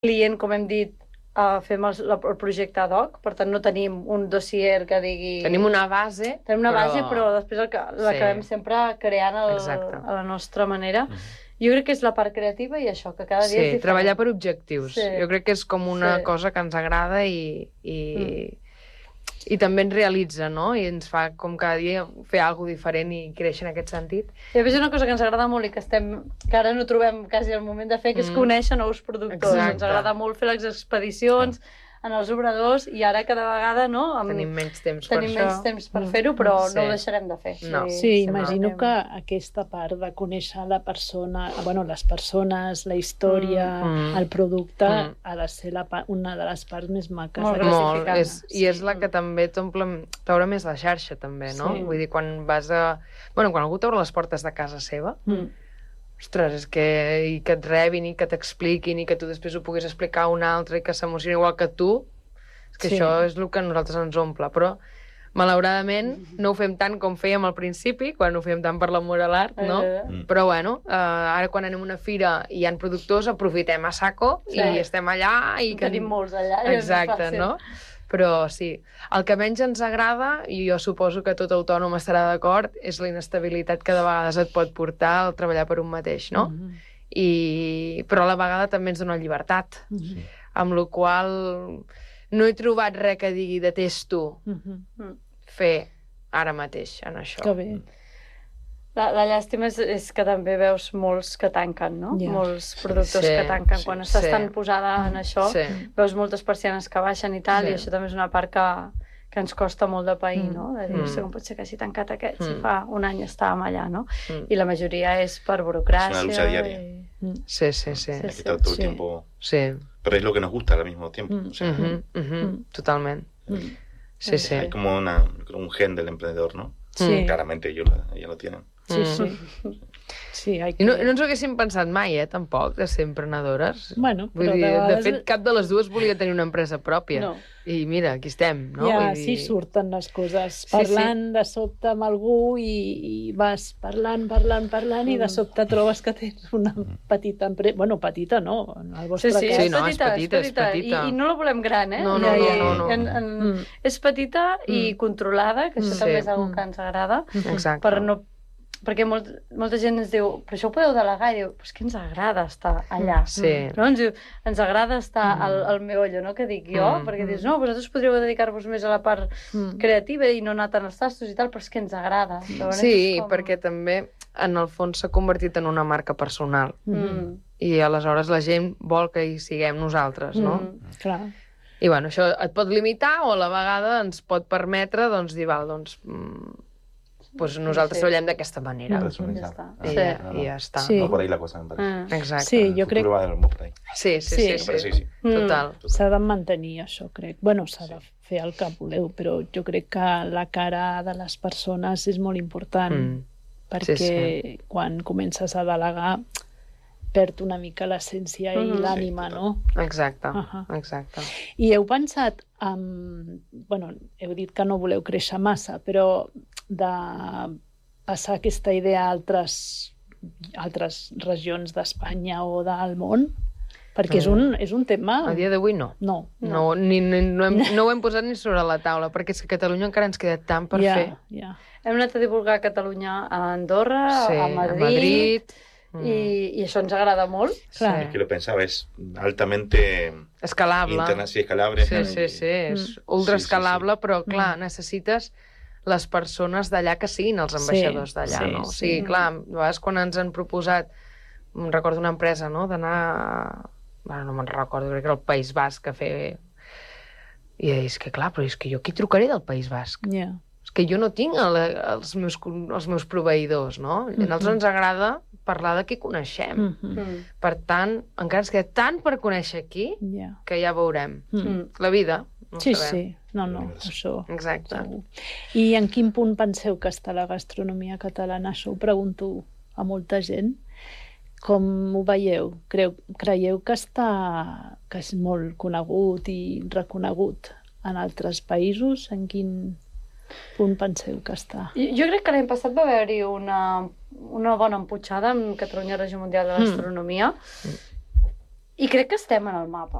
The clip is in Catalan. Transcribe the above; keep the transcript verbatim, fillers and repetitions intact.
client, com hem dit, Uh, fem el, el projecte ad hoc, per tant no tenim un dossier que digui... Tenim una base, Tenim una però... base, però després l'acabem sí. sempre creant el, a la nostra manera. Mm-hmm. Jo crec que és la part creativa i això, que cada dia sí, és diferent. Treballar per objectius. Sí. Jo crec que és com una sí. cosa que ens agrada i, i, mm. i també ens realitza, no? I ens fa com cada dia fer alguna cosa diferent i créixer en aquest sentit. I a més una cosa que ens agrada molt i que, estem, que ara no trobem quasi el moment de fer, que és mm. conèixer nous productors. Exacte. Ens agrada molt fer les expedicions, mm. en els obradors, i ara cada vegada no, amb... tenim menys temps tenim per menys això. temps per fer-ho, però sí. no ho deixarem de fer. No. Sí, sí, imagino que aquesta part de conèixer la persona, bueno, les persones, la història, mm. el producte, mm. ha de ser la, una de les parts més maques. Molt gratificant. I és la que també t'obre més la xarxa, també, no? Sí. Vull dir, quan vas a... Bueno, quan algú t'obre les portes de casa seva, mm. ostres, és que, i que et rebin i que t'expliquin i que tu després ho puguis explicar a un altre i que s'emocioni igual que tu, és que sí. això és el que a nosaltres ens omple. Però, malauradament, no ho fem tant com fèiem al principi, quan ho fèiem tant per l'amor a l'art, no? Mm. Però, bueno, eh, ara quan anem a una fira i hi ha productors, aprofitem a saco sí. i estem allà i... Que... Tenim molts allà. Exacte, no? Però sí, el que menys ens agrada, i jo suposo que tot autònom estarà d'acord, és la inestabilitat que de vegades et pot portar al treballar per un mateix, no? Mm-hmm. I... Però a la vegada també ens dona llibertat, mm-hmm. amb la qual no he trobat res que digui detesto mm-hmm. fer ara mateix en això. Que bé. La, la llàstima és, és que també veus molts que tanquen, no? Yeah. Molts productors sí, que tanquen. Sí, quan estàs sí. tan posada en això, sí. veus moltes persianes que baixen i tal, sí. i això també és una part que, que ens costa molt de pair, mm. no? De dir, mm. com pot ser que hagi tancat aquest, mm. si fa un any estàvem allà, no? Mm. I la majoria és per burocràcia. Es una lucha diaria. Y... Sí, sí, sí. Hay que estar todo el sí. tiempo... Sí. Pero es lo que nos gusta al mismo tiempo. Mm. O sea, mm-hmm, mm-hmm. Mm. Totalment. Mm. Sí, sí. Hay como una, un gen del emprendedor, ¿no? Sí. Claramente ellos, ellos lo tienen. Sí, sí. sí hay que... I no, no ens ho haguéssim pensat mai, eh, tampoc, de ser emprenedores. Bueno, Vull però dir, de, vegades... de fet, cap de les dues volia tenir una empresa pròpia. No. I mira, aquí estem, no? Ja, Vull dir... sí surten les coses. Parlant sí, sí. de sobte amb algú i, i vas parlant, parlant, parlant mm. i de sobte trobes que tens una petita empresa... Bueno, petita no, en el vostre sí, sí, cas. Sí, no, petita, és petita, és petita. I, I no la volem gran, eh? No, no, I, no, no. En, en, mm. És petita i mm. controlada, que això mm. també és una cosa que ens agrada. Exacte. Per no... Perquè molt, molta gent ens diu, però això ho podeu delegar, i diu, però és que ens agrada estar allà. Sí. No? Ens diu, ens agrada estar mm. al, al meollo, no?, que dic jo, mm. perquè dius, no, vosaltres podríeu dedicar-vos més a la part mm. creativa i no anar tant als tastos i tal, però és que ens agrada. Llavors, sí, com... perquè també, en el fons, s'ha convertit en una marca personal. Mm. I aleshores la gent vol que hi siguem nosaltres, no? Mm. Clar. I bueno, això et pot limitar o a la vegada ens pot permetre, doncs, dir, val, doncs... Mm, pues nosaltres sí. treballem d'aquesta manera. Mm. Ja està. I, sí. ja, I ja està. Sí. Va por ahí la cosa, me parece. Mm. Exacte. Sí, jo crec... Va por ahí. Sí, sí, sí. sí. sí, sí. sí. Mm. Total. S'ha de mantenir això, crec. Bueno, s'ha sí. de fer el que voleu, però jo crec que la cara de les persones és molt important, mm. perquè sí, sí. quan comences a delegar perd una mica l'essència mm. i l'ànima, sí, no? Exacte, uh -huh. exacte. I heu pensat, um, bueno, heu dit que no voleu créixer massa, però de passar aquesta idea a altres, altres regions d'Espanya o del món? Perquè és un, és un tema... A dia d'avui no. No. No, ni, ni, no, hem, no ho hem posat ni sobre la taula, perquè és que a Catalunya encara ens queda tant per ja, fer. Ja. Hem anat a divulgar a Catalunya a Andorra, sí, a Madrid... A Madrid. Mm. I, i això ens agrada molt. Clar. Es que lo pensaba, es altamente... Escalable. Interna, sí, escalable. Sí, sí, sí, és mm. ultra escalable, sí, sí, sí. Però clar, necessites les persones d'allà que siguin els ambaixadors sí, d'allà, sí, no? O sí. sigui, clar, a vegades quan ens han proposat, recordo una empresa, no?, d'anar... Bueno, no me'n recordo, crec que era el País Basc a fer... I és que clar, però és que jo qui trucaré del País Basc? Yeah. És que jo no tinc el, els, meus, els meus proveïdors, no? I a nosaltres ens agrada parlar de qui coneixem. Mm -hmm. Per tant, encara ens queda tant per conèixer aquí yeah. que ja veurem. Mm. La vida, no sí, sabem. Sí, no, no, això... Exacte. Segur. I en quin punt penseu que està la gastronomia catalana? Això ho pregunto a molta gent. Com ho veieu? Creu, creieu que està que és molt conegut i reconegut en altres països? En quin punt penseu que està? Jo, jo crec que l'any passat va haver-hi una, una bona emputxada amb Catalunya Regió Mundial de Gastronomia mm. I crec que estem en el mapa.